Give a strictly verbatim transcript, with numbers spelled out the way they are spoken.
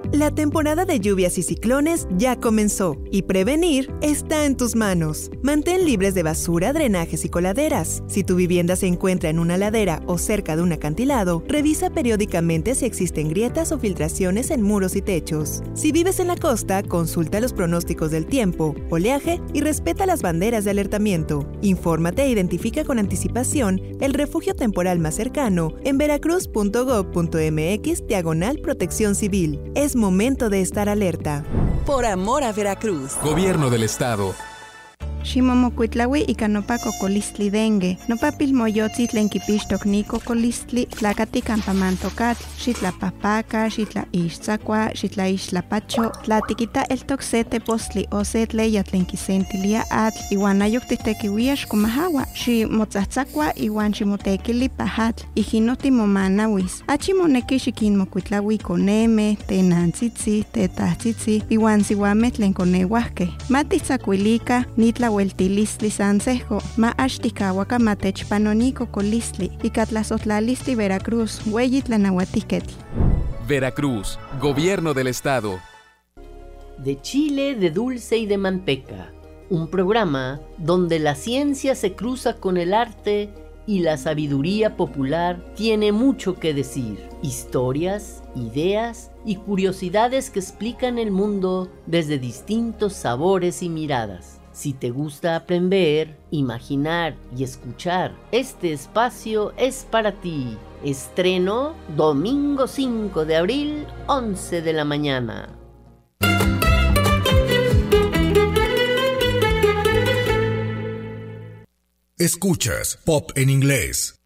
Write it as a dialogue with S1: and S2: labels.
S1: La temporada de lluvias y ciclones ya comenzó y prevenir está en tus manos. Mantén libres de basura, drenajes y coladeras. Si tu vivienda se encuentra en una ladera o cerca de un acantilado, revisa periódicamente si existen grietas o filtraciones en muros y techos. Si vives en la costa, consulta los pronósticos del tiempo, oleaje y respeta las banderas de alertamiento. Infórmate e identifica con anticipación el refugio temporal más cercano en veracruz punto gob punto mx diagonal protección civil. Es momento de estar alerta.
S2: Por amor a Veracruz.
S3: Gobierno del Estado.
S4: Ximomocuitlaui ika nopa cocolistli dengue, nopa pilmoyotzi tlen kipixtok ni cocolistli, tlakati campamantokatl, xitlapahpaka, xitlaixtzakua, xitlaixtlapacho, tlatikita eltok se tepostli o se tleya tlen kisentilia atl, iwan ayok titekiuia xkomahawa, ximotzatzakua iwan ximotekili pahatl, ijino timomanawis. Achi moneki xikinmokuitlaui koneme, tenantzitzi, tetahtzitzi, iwan siuameh tlen koneuahkeh. Matitzakuilika, nitla Hueltilistli Sansejo, ma Ashtikawaka Matechpanonico Colistli, y Catlazotlalisti Veracruz, Hueyitlanauatiketl.
S3: Veracruz, Gobierno del Estado.
S5: De chile, de dulce y de manteca, un programa donde la ciencia se cruza con el arte y la sabiduría popular tiene mucho que decir. Historias, ideas y curiosidades que explican el mundo desde distintos sabores y miradas. Si te gusta aprender, imaginar y escuchar, este espacio es para ti. Estreno domingo cinco de abril, once de la mañana.
S6: Escuchas Pop en Inglés.